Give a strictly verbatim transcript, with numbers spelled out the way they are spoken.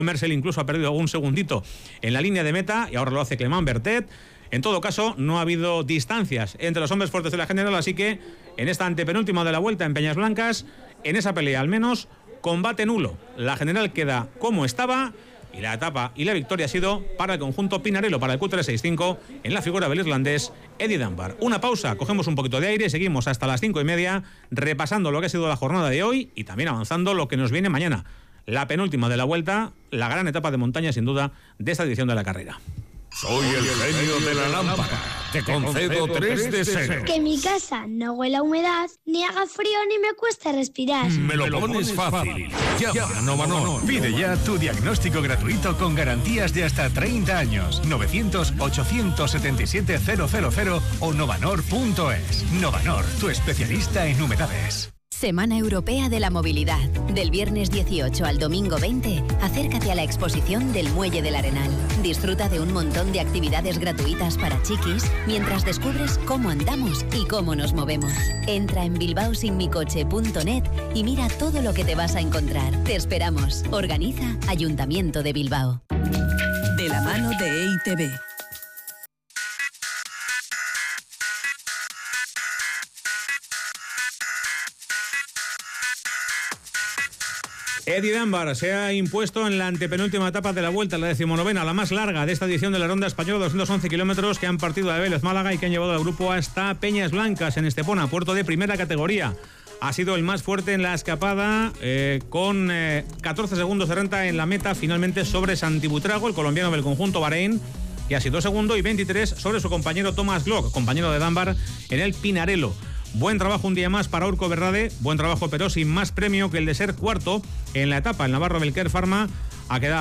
Mercel incluso ha perdido un segundito en la línea de meta y ahora lo hace Clément Bertet. En todo caso, no ha habido distancias entre los hombres fuertes de la general, así que en esta antepenúltima de la vuelta en Peñas Blancas, en esa pelea al menos, combate nulo. La general queda como estaba y la etapa y la victoria ha sido para el conjunto Pinarello, para el Q tres sesenta y cinco, en la figura del irlandés Eddie Dunbar. Una pausa, cogemos un poquito de aire, seguimos hasta las cinco y media repasando lo que ha sido la jornada de hoy y también avanzando lo que nos viene mañana. La penúltima de la vuelta, la gran etapa de montaña sin duda de esta edición de la carrera. Soy el genio de la lámpara. Te concedo tres deseos. Que mi casa no huela a humedad, ni haga frío ni me cueste respirar. Me lo pones fácil. Llama a Novanor. Pide ya tu diagnóstico gratuito con garantías de hasta treinta años. novecientos, ochocientos setenta y siete, cero cero cero o novanor punto es. Novanor, tu especialista en humedades. Semana Europea de la Movilidad. Del viernes dieciocho al domingo veinte, acércate a la exposición del Muelle del Arenal. Disfruta de un montón de actividades gratuitas para chiquis mientras descubres cómo andamos y cómo nos movemos. Entra en bilbao sin mi coche punto net y mira todo lo que te vas a encontrar. Te esperamos. Organiza Ayuntamiento de Bilbao. De la mano de E I Te Be. Eddie Dunbar se ha impuesto en la antepenúltima etapa de la vuelta, la decimonovena, la más larga de esta edición de la Ronda Española, doscientos once kilómetros que han partido de Vélez Málaga y que han llevado al grupo hasta Peñas Blancas en Estepona, puerto de primera categoría. Ha sido el más fuerte en la escapada, eh, con eh, catorce segundos de renta en la meta, finalmente sobre Santi Buitrago, el colombiano del conjunto Bahrein, que ha sido segundo, y veintitrés sobre su compañero Thomas Glock, compañero de Dunbar en el Pinarello. Buen trabajo un día más para Urco Berrade, buen trabajo pero sin más premio que el de ser cuarto en la etapa. El navarro Belker Pharma ha quedado